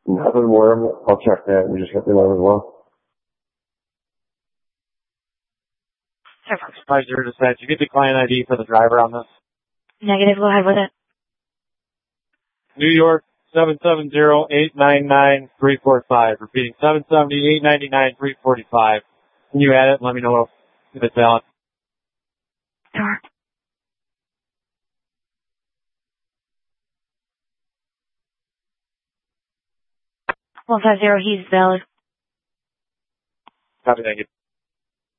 Nothing more. I'll check that. We just got the alarm as well. 50 dispatch. You get the client ID for the driver on this? Negative. Go ahead with it. New York 770-899-345. Repeating 770-899-345. Can you add it and let me know if it's valid? Sure. He's valid. Copy, thank you.